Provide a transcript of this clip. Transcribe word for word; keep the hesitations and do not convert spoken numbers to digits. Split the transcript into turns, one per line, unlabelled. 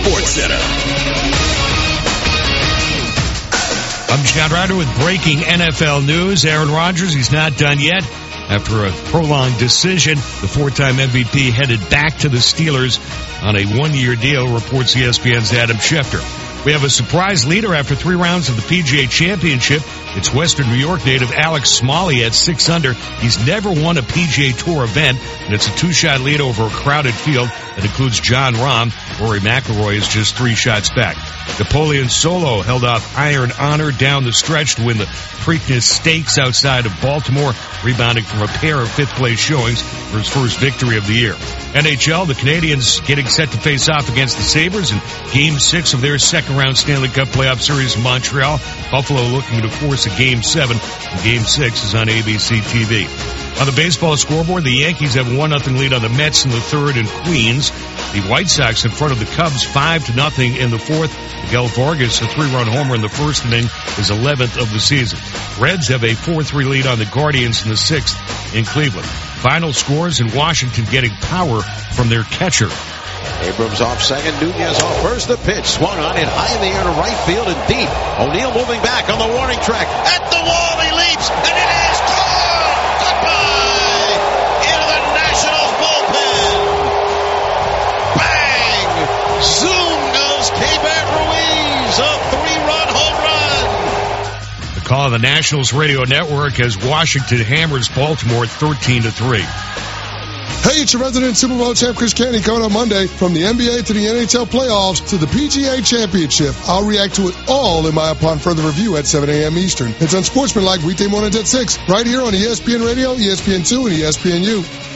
Sports Center.
I'm John Ryder with breaking N F L news. Aaron Rodgers, he's not done yet. After a prolonged decision, the four-time M V P headed back to the Steelers on a one-year deal, reports E S P N's Adam Schefter. We have a surprise leader after three rounds of the P G A Championship. It's Western New York native Alex Smalley at six under. He's never won a P G A Tour event, and it's a two-shot lead over a crowded field that includes Jon Rahm. Rory McIlroy is just three shots back. Napoleon Solo held off Iron Honor down the stretch to win the Preakness Stakes outside of Baltimore, rebounding from a pair of fifth-place showings for his first victory of the year. N H L, the Canadiens getting set to face off against the Sabres in Game six of their second-round Stanley Cup playoff series in Montreal. Buffalo looking to force a Game seven, and Game six is on A B C T V. On the baseball scoreboard, the Yankees have a one nothing lead on the Mets in the third in Queens. The White Sox in front of the Cubs five to nothing in the fourth. Miguel Vargas, a three-run homer in the first inning, is eleventh of the season. Reds have a four three lead on the Guardians in the sixth in Cleveland. Final scores in Washington getting power from their catcher.
Abrams off second, Nunez off first. The pitch swung on it high in the air to right field and deep. O'Neill moving back on the warning track. At the wall, he leaps, and it is gone! Goodbye! Into the Nationals bullpen. Bang! Zoom goes Keibert Ruiz, a three-run home run.
The call of the Nationals radio network as Washington hammers Baltimore thirteen to three.
Hey, it's your resident Super Bowl champ Chris Canty coming on Monday. From the N B A to the N H L playoffs to the P G A Championship, I'll react to it all in my Upon Further Review at seven a.m. Eastern. It's Unsportsmanlike weekday mornings at six, right here on E S P N Radio, E S P N two, and E S P N U.